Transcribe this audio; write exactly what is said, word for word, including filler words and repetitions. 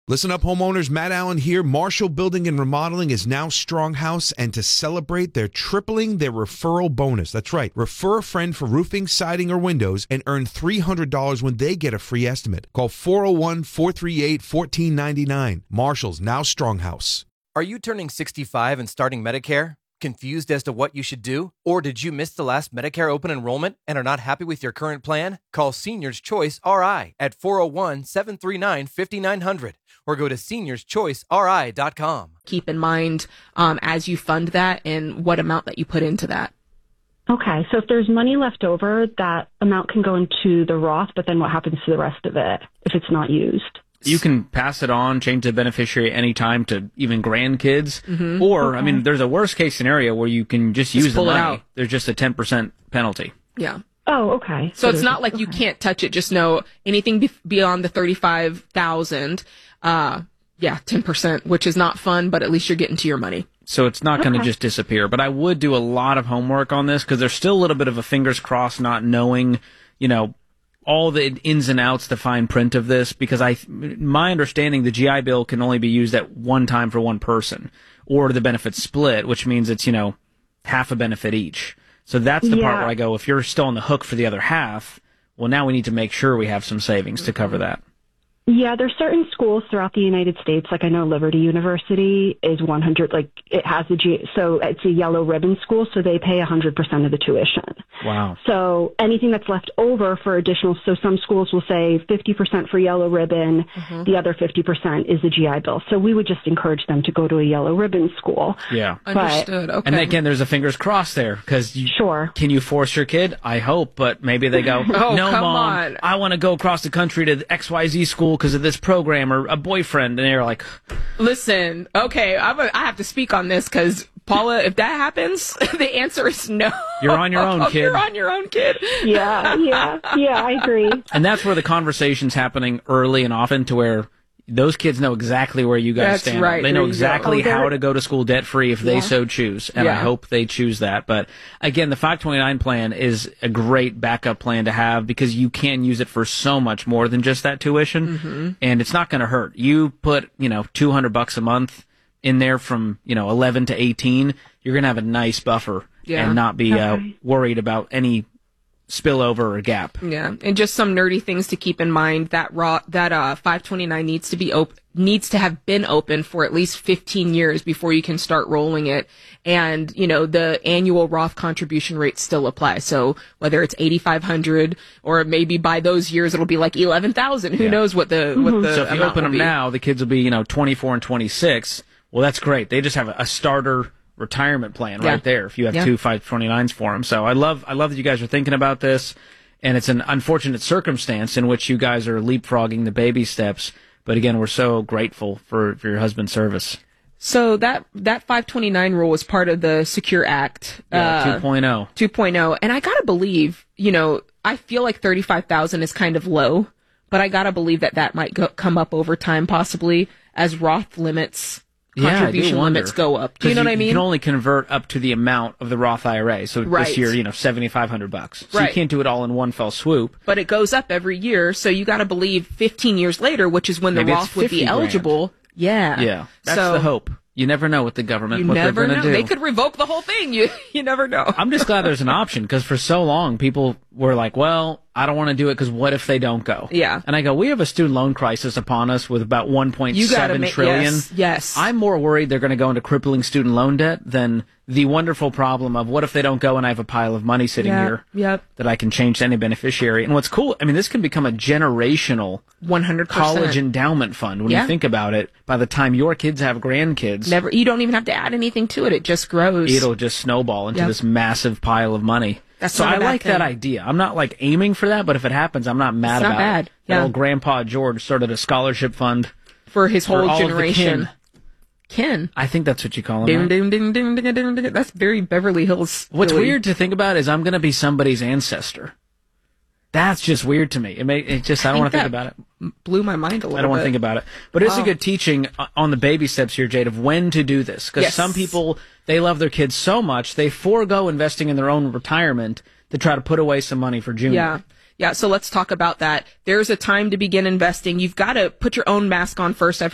Listen up, homeowners. Matt Allen here. Marshall Building and Remodeling is now Stronghouse, and to celebrate, they're tripling their referral bonus. That's right. Refer a friend for roofing, siding, or windows and earn three hundred dollars when they get a free estimate. Call four oh one, four three eight, one four nine nine. Marshall's now Stronghouse. Are you turning sixty-five and starting Medicare? Confused as to what you should do? Or did you miss the last Medicare open enrollment and are not happy with your current plan? Call Seniors Choice R I at four oh one, seven three nine, five nine zero zero or go to seniors choice r i dot com. Keep in mind um, as you fund that and what amount that you put into that. Okay, so if there's money left over, that amount can go into the Roth, but then what happens to the rest of it if it's not used? You can pass it on, change the beneficiary anytime to even grandkids. Mm-hmm. Or, okay. I mean, there's a worst case scenario where you can just, just use the money. Out. There's just a ten percent penalty. Yeah. Oh, okay. So, so it's not like okay. you can't touch it. Just know anything be- beyond the thirty-five thousand dollars, uh, yeah, ten percent, which is not fun, but at least you're getting to your money. So it's not going to okay. just disappear. But I would do a lot of homework on this because there's still a little bit of a fingers crossed not knowing, you know, all the ins and outs, the fine print of this, because I, my understanding, the G I Bill can only be used at one time for one person, or the benefits split, which means it's, you know, half a benefit each. So that's the yeah. part where I go, if you're still on the hook for the other half, well, now we need to make sure we have some savings to cover that. Yeah, there's certain schools throughout the United States, like I know Liberty University is one hundred, like it has a G, so it's a yellow ribbon school, so they pay one hundred percent of the tuition. Wow. So anything that's left over for additional, so some schools will say fifty percent for yellow ribbon, mm-hmm. the other fifty percent is the G I Bill. So we would just encourage them to go to a yellow ribbon school. Yeah. But, understood. Okay. And again, there's a fingers crossed there, because sure. Can you force your kid? I hope, but maybe they go, oh, no, come Mom, on. I want to go across the country to X Y Z school because of this program, or a boyfriend, and they're like, listen, okay, I'm a, I have to speak on this because Paula, if that happens, the answer is no. You're on your own, kid. You're on your own, kid. Yeah, yeah, yeah, I agree. And that's where the conversation's happening early and often, to where those kids know exactly where you guys That's stand. right. They know There you exactly go. Oh, how to go to school debt-free if they Yeah. so choose, and I Yeah. hope they choose that. But again, the five twenty-nine plan is a great backup plan to have, because you can use it for so much more than just that tuition, mm-hmm. and it's not going to hurt. You put, you know, two hundred bucks a month in there from, you know, eleven to eighteen, you're going to have a nice buffer Yeah. and not be Okay. uh, worried about any spillover or gap. Yeah, and just some nerdy things to keep in mind. That raw, that uh, five twenty-nine needs to be op- needs to have been open for at least fifteen years before you can start rolling it. And you know, the annual Roth contribution rates still apply. So whether it's eighty-five hundred or maybe by those years it'll be like eleven thousand. Who Yeah. knows what the what the So if you amount open will them be. now, the kids will be, you know, twenty-four and twenty-six. Well, that's great. They just have a starter retirement plan Yeah. right there if you have Yeah. two five twenty-nines for them. So I love I love that you guys are thinking about this, and it's an unfortunate circumstance in which you guys are leapfrogging the baby steps. But again, we're so grateful for, for your husband's service. So that that five twenty-nine rule was part of the Secure Act Yeah, uh, two point oh. two point oh, and I gotta believe, you know, I feel like thirty-five thousand is kind of low, but I gotta believe that that might go, come up over time, possibly as Roth limits, contribution yeah, limits go up. Do you know you, what I mean? You can only convert up to the amount of the Roth I R A. So Right. this year, you know, seventy-five hundred bucks. So Right. you can't do it all in one fell swoop. But it goes up every year, so you gotta believe fifteen years later, which is when Maybe the it's Roth would fifty be grand. eligible. Yeah. Yeah, that's so, the hope. You never know with the government You what never they're going know. to do. They could revoke the whole thing. You you never know. I'm just glad there's an option, because for so long people were like, well, I don't want to do it because what if they don't go? Yeah. And I go, we have a student loan crisis upon us with about one point You gotta seven make- trillion. yes, yes. I'm more worried they're going to go into crippling student loan debt than the wonderful problem of what if they don't go and I have a pile of money sitting Yep, here yep. that I can change to any beneficiary. And what's cool, I mean, this can become a generational one hundred percent. college endowment fund when Yeah. you think about it. By the time your kids have grandkids, Never. You don't even have to add anything to it. It just grows. it'll just snowball into Yep. this massive pile of money. That's so not a I bad like that thing. idea. I'm not like aiming for that, but if it happens, I'm not mad It's not about bad. it. That Yeah. old Grandpa George started a scholarship fund for his for whole all of the generation. kin. Kin. I think that's what you call Ding, them. ding, ding, ding, ding, ding, ding. That's very Beverly Hills. What's Philly. weird to think about is I'm going to be somebody's ancestor. That's just weird to me. It may it just I don't want to think about it. Blew my mind a little bit. I don't want to think about it. But it's Wow. a good teaching on the baby steps here, Jade, of when to do this. Because Yes. some people, they love their kids so much, they forego investing in their own retirement to try to put away some money for junior. Yeah. Yeah, so let's talk about that. There's a time to begin investing. You've got to put your own mask on first. I've